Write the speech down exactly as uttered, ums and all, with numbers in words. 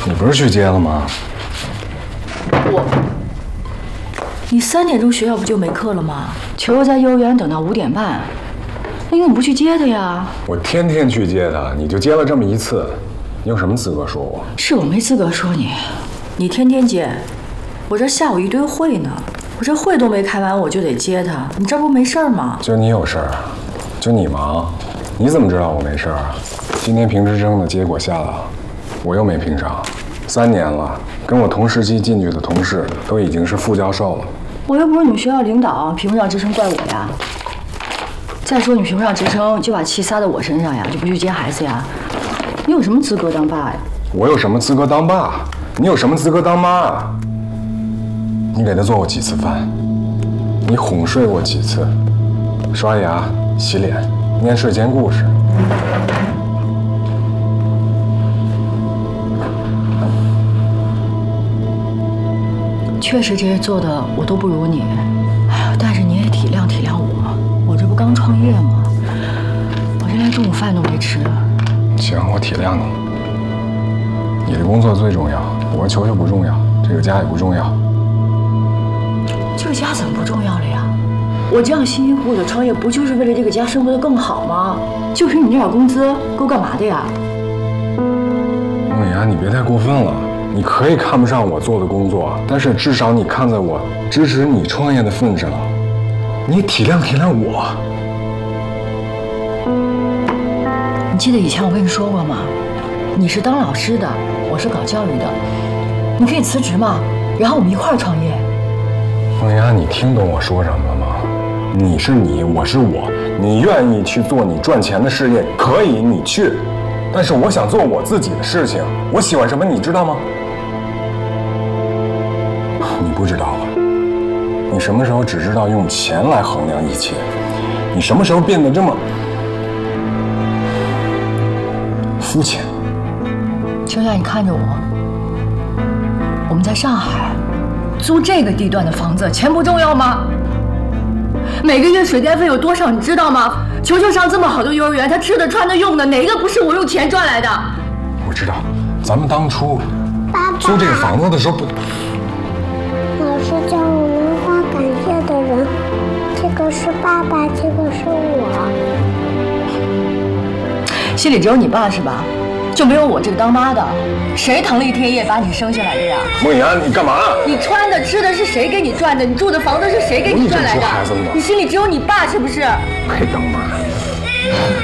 你不是去接了吗？ 我，你三点钟学校不就没课了吗？球球在幼儿园等到五点半，那你怎么不去接他呀？ 我天天去接他，你就接了这么一次，你有什么资格说我？ 是我没资格说你，你天天接，我这下午一堆会呢，我这会都没开完我就得接他，你这不没事儿吗？ 就你有事儿，就你忙，你怎么知道我没事儿啊？今天评职称的结果下来了，我又没评上，三年了，跟我同时期进去的同事都已经是副教授了。我又不是你们学校领导，评不上职称怪我呀。再说你评不上职称，就把气撒在我身上呀，就不去接孩子呀？你有什么资格当爸呀？ 我有什么资格当爸？你有什么资格当妈？你给他做过几次饭？你哄睡过几次？刷牙、洗脸、念睡前故事。 确实这些做的我都不如你，哎呀，但是你也体谅体谅我，我这不刚创业吗？我这连中午饭都没吃。 行，我体谅你。你的工作最重要，我球球不重要，这个家也不重要。 这个家怎么不重要了呀？我这样辛辛苦苦的创业，不就是为了这个家生活的更好吗？就凭你这点工资，够干嘛的呀？ 梦雅，你别太过分了。你可以看不上我做的工作，但是至少你看在我支持你创业的份上，你体谅体谅我。 你记得以前我跟你说过吗？你是当老师的，我是搞教育的，你可以辞职嘛，然后我们一块儿创业。 梦雅，你听懂我说什么了吗？你是你，我是我，你愿意去做你赚钱的事业，可以你去，但是我想做我自己的事情，我喜欢什么你知道吗？你不知道了，你什么时候只知道用钱来衡量一切？你什么时候变得这么肤浅？ 秋夏，你看着我，我们在上海租这个地段的房子，钱不重要吗？每个月水电费有多少，你知道吗？球球上这么好的幼儿园，他吃的、穿的、用的，哪个不是我用钱赚来的？ 我知道，咱们当初租这个房子的时候不。 老师叫我们画感谢的人，这个是爸爸，这个是我。 心里只有你爸是吧？就没有我这个当妈的？谁腾力贴业把你生下来的呀？ 梦妍，你干嘛？ 你穿的、吃的是谁给你赚的？你住的房子是谁给你赚来的？ 你心里只有你爸， 是不是？ 配当妈。